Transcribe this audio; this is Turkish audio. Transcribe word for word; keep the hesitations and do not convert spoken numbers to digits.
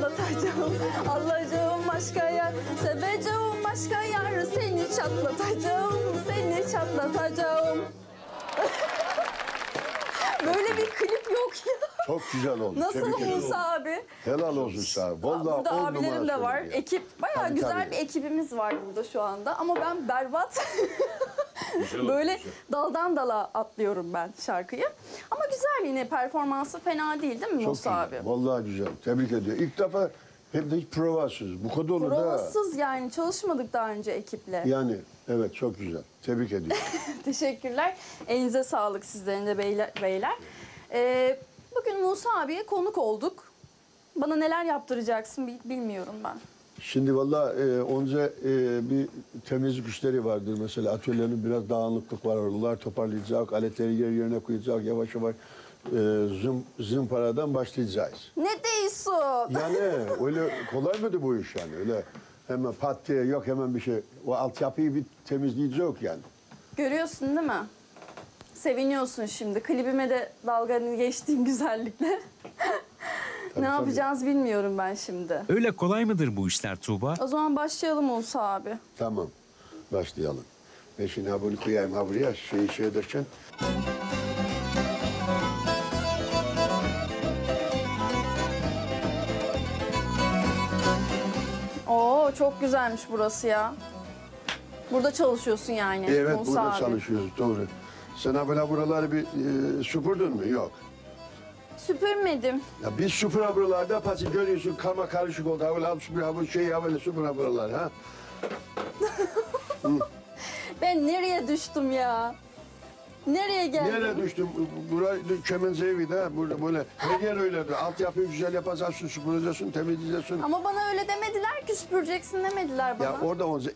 çatlatacağım. Alacağım başka yer, seveceğim başka yer. Seni çatlatacağım, seni çatlatacağım. Böyle bir klip yok ya. Çok güzel oldu. Nasıl Tebrik ederim. Musa abi? Helal olsun sana. Vallahi Burada on abilerim numara de var. söyledi ya. Ekip, bayağı Tabii, güzel tabii. bir ekibimiz var burada şu anda. Ama ben berbat. Böyle daldan dala atlıyorum ben şarkıyı. Ama güzel, yine performansı fena değil değil mi Çok Musa güzel. abi? Vallahi güzel. Tebrik ediyorum. İlk defa hem de hiç provasız. Bu kadar olur da. Provasız yani, çalışmadık daha önce ekiple. Yani evet, çok güzel. Tebrik ediyorum. Teşekkürler. Elinize sağlık sizlerin de beyler. beyler. Ee, bugün Musa abiye konuk olduk. Bana neler yaptıracaksın bil- bilmiyorum ben. Şimdi vallahi e, onca e, bir temizlik işleri vardır. Mesela atölyenin biraz dağınıklık var. Oralar toparlayacak, aletleri yer yerine koyacak. Yavaş yavaş e, zım, zımparadan başlayacağız. Ne diyorsun? Yani öyle kolay mıydı bu iş yani? Öyle hemen pat diye yok hemen bir şey. O altyapıyı bir temizleyecek yani. Görüyorsun değil mi? Seviniyorsun şimdi. Klibime de dalganı geçtiğin güzellikle. Tabii, ne tabii. yapacağız bilmiyorum ben şimdi. Öyle kolay mıdır bu işler Tuğba? O zaman başlayalım Musa abi. Tamam. Başlayalım. Ben şimdi ha bunu koyayım ha buraya. Şeyi şey ederken. Oo, çok güzelmiş burası ya. Burada çalışıyorsun yani Evet, Musa burada abi. çalışıyoruz. Doğru. Sen ha böyle buraları bir e, süpürdün mü? Yok. Süpürmedim. Ya biz süpür ha buralarda pati görüyorsun karma karışık oldu. Ha böyle al süpür ha bu şey ha böyle süpür ha buraları ha. Ben nereye düştüm ya? Nereye geldim? Nereye düştüm? Burası kemenze eviydi ha. Burada böyle her yer öyleydi. Altyapıyı güzel yapacaksın, süpüreceksin, temizleyeceksin. Ama bana öyle demediler ki, süpüreceksin demediler bana. Ya orada on,